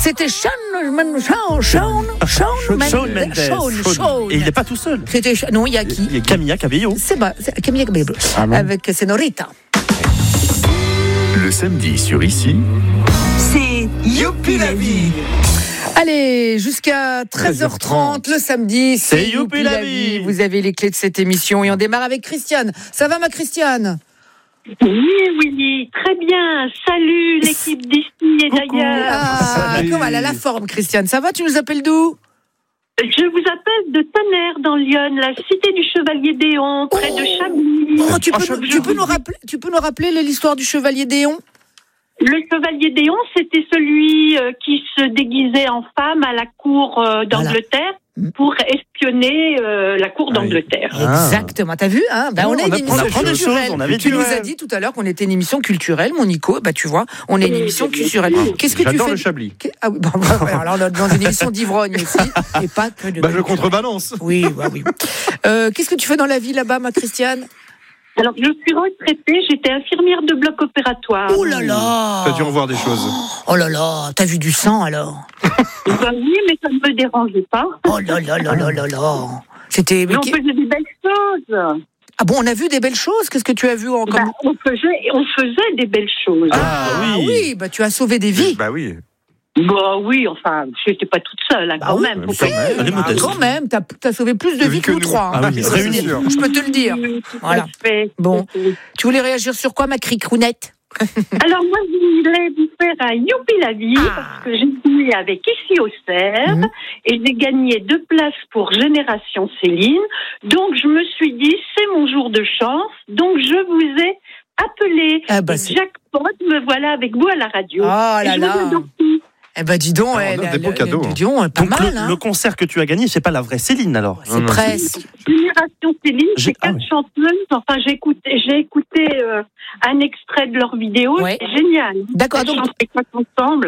C'était Shawn Mendes. Et il n'est pas tout seul. Non, il y a qui? Il y a Camilla Cabello. C'est Camilla Cabello. Avec Senorita. Le samedi sur Ici, c'est Youpi la vie. Allez, jusqu'à 13h30 le samedi, c'est Youpi la vie. Vous avez les clés de cette émission et on démarre avec Christiane. Ça va ma Christiane? Oui, Willy, très bien. Salut l'équipe d'ici et d'ailleurs. Comment elle a la forme, Christiane? Ça va? Tu nous appelles d'où? Je vous appelle de Tonnerre dans l'Yonne, la cité du Chevalier d'Éon, près de Chablis. Tu peux nous rappeler l'histoire du Chevalier d'Éon? Le Chevalier d'Éon, c'était celui qui se déguisait en femme à la cour d'Angleterre pour espionner la cour d'Angleterre. Exactement. T'as vu, hein? On est une émission culturelle. Tu nous as dit tout à l'heure qu'on était une émission culturelle, mon Nico. Tu vois, on est une émission culturelle. Qu'est-ce que tu fais? j'adore le Chablis. Alors, on est dans une émission d'ivrogne aussi, et pas que de. Je contrebalance. Oui. Qu'est-ce que tu fais dans la vie là-bas, ma Christiane? Alors, je suis retraitée, j'étais infirmière de bloc opératoire. Oh là là! T'as dû revoir des choses. Oh là là, t'as vu du sang alors? Oui, mais ça ne me dérangeait pas. Oh là là. C'était. Mais on faisait des belles choses. Ah bon, on a vu des belles choses? Qu'est-ce que tu as vu on faisait des belles choses. Oui, tu as sauvé des vies. Oui. Oui, enfin, je n'étais pas toute seule, quand même. Quand même, t'as sauvé plus de vies que nous trois. Je peux te le dire. Voilà. Bon, tu voulais réagir sur quoi, ma cricrounette? Alors moi, je voulais vous faire un Youpi la vie, parce que j'ai joué avec Ici au Cerf, et j'ai gagné 2 places pour Génération Céline. Donc je me suis dit, c'est mon jour de chance, donc je vous ai appelé. Jackpot, me voilà avec vous à la radio. Oh là là. Dis donc, des beaux cadeaux. Pas mal. Le concert que tu as gagné, c'est pas la vraie Céline alors? C'est presque. Génération Céline, c'est 4 chanteuses. Enfin, j'ai écouté un extrait de leur vidéo. C'est génial. D'accord. Donc, ensemble.